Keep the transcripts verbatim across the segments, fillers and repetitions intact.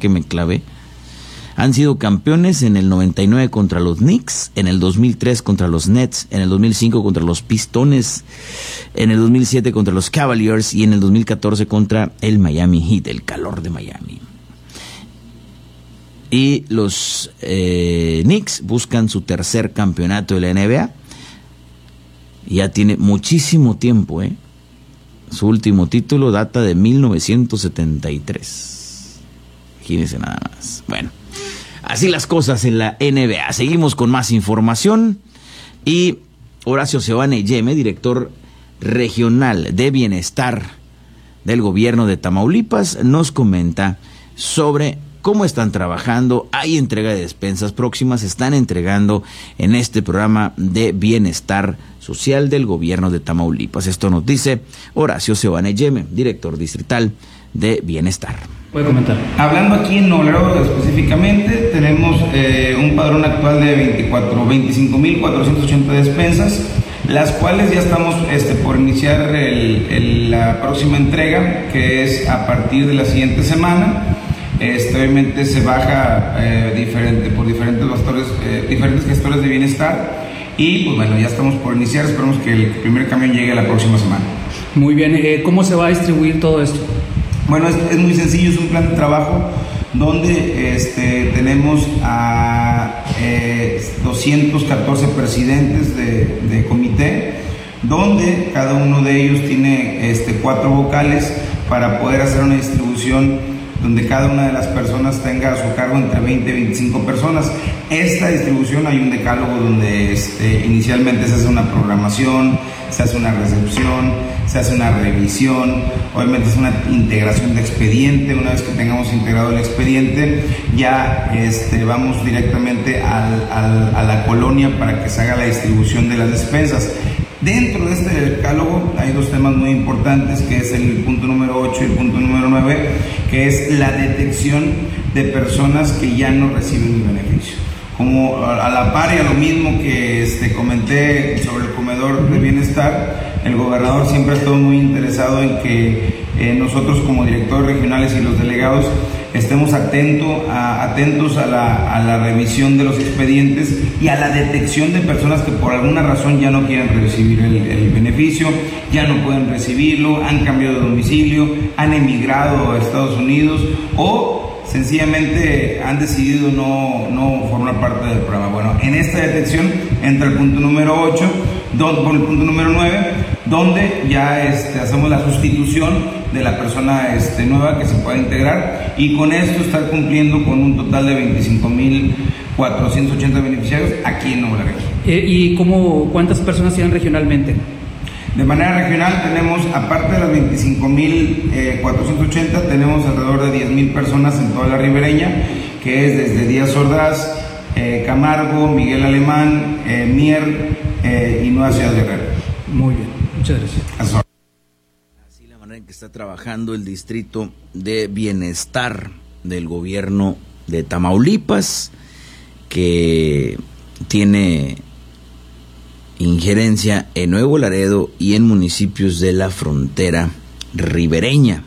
que me clavé. Han sido campeones en el noventa y nueve contra los Knicks, en el dos mil tres contra los Nets, en el dos mil cinco contra los Pistones, en el dos mil siete contra los Cavaliers y en el dos mil catorce contra el Miami Heat, el calor de Miami. Y los eh, Knicks buscan su tercer campeonato de la N B A. Ya tiene muchísimo tiempo, ¿eh? Su último título data de mil novecientos setenta y tres. Imagínense nada más. Bueno, así las cosas en la N B A. Seguimos con más información. Y Horacio Seoane Yeme, director regional de bienestar del gobierno de Tamaulipas, nos comenta sobre cómo están trabajando. Hay entrega de despensas próximas, están entregando en este programa de bienestar social del gobierno de Tamaulipas. Esto nos dice Horacio Seoane Yeme, director distrital de bienestar. Puede comentar. Hablando aquí en Nuevo Laredo específicamente, tenemos eh, un padrón actual de veinticinco mil cuatrocientas ochenta despensas, las cuales ya estamos este, por iniciar el, el, la próxima entrega, que es a partir de la siguiente semana. Este, obviamente se baja eh, diferente, por diferentes gestores, eh, diferentes gestores de bienestar, y pues bueno, ya estamos por iniciar. Esperamos que el primer camión llegue la próxima semana. Muy bien, eh, ¿cómo se va a distribuir todo esto? Bueno, es, es muy sencillo, es un plan de trabajo donde este, tenemos a eh, doscientos catorce presidentes de, de comité, donde cada uno de ellos tiene este, cuatro vocales para poder hacer una distribución donde cada una de las personas tenga a su cargo entre veinte y veinticinco personas. Esta distribución, hay un decálogo donde este, inicialmente se hace una programación, se hace una recepción, se hace una revisión, obviamente es una integración de expediente. Una vez que tengamos integrado el expediente, ya este, vamos directamente al, al, a la colonia para que se haga la distribución de las despensas. Dentro de este decálogo hay dos temas muy importantes, que es el punto número ocho y el punto número nueve, que es la detección de personas que ya no reciben el beneficio. Como a la par y a lo mismo que este, comenté sobre el comedor de bienestar, el gobernador siempre ha estado muy interesado en que eh, nosotros como directores regionales y los delegados estemos atento a, atentos a la, a la revisión de los expedientes y a la detección de personas que por alguna razón ya no quieren recibir el, el beneficio, ya no pueden recibirlo, han cambiado de domicilio, han emigrado a Estados Unidos o sencillamente han decidido no, no formar parte del programa. Bueno, en esta detección entra el punto número ocho, don, el punto número nueve, donde ya este, hacemos la sustitución de la persona este, nueva que se pueda integrar, y con esto estar cumpliendo con un total de veinticinco mil cuatrocientos ochenta beneficiarios aquí en Nuevo Laredo. Eh, ¿Y cómo, cuántas personas tienen regionalmente? De manera regional tenemos, aparte de las veinticinco mil cuatrocientos ochenta, tenemos alrededor de diez mil personas en toda la ribereña, que es desde Díaz Ordaz, eh, Camargo, Miguel Alemán, eh, Mier eh, y Nueva Ciudad de Guerrero. Muy bien, muchas gracias. Así la manera en que está trabajando el Distrito de Bienestar del gobierno de Tamaulipas, que tiene injerencia en Nuevo Laredo y en municipios de la frontera ribereña.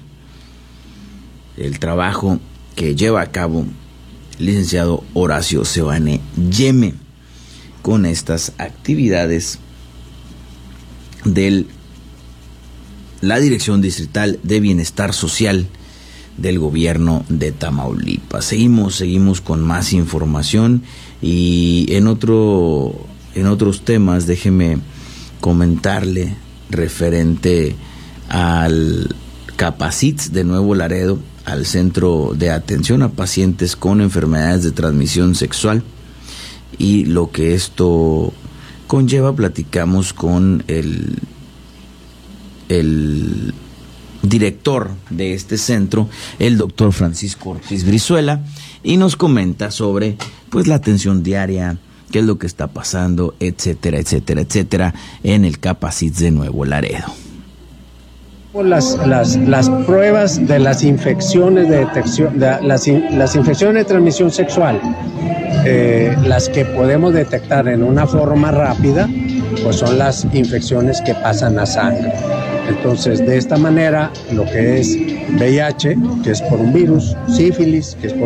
El trabajo que lleva a cabo el licenciado Horacio Seoane Yeme con estas actividades de la Dirección Distrital de Bienestar Social del gobierno de Tamaulipas. Seguimos, seguimos con más información, y en otro En otros temas, déjeme comentarle referente al Capacits de Nuevo Laredo, al Centro de Atención a Pacientes con Enfermedades de Transmisión Sexual, y lo que esto conlleva. Platicamos con el, el director de este centro, el doctor Francisco Ortiz Brizuela, y nos comenta sobre pues la atención diaria, qué es lo que está pasando, etcétera, etcétera, etcétera, en el Capacits de Nuevo Laredo. Las, las, las pruebas de las infecciones de detección, de las, las infecciones de transmisión sexual, eh, las que podemos detectar en una forma rápida, pues son las infecciones que pasan a sangre. Entonces, de esta manera, lo que es V I H, que es por un virus, sífilis, que es por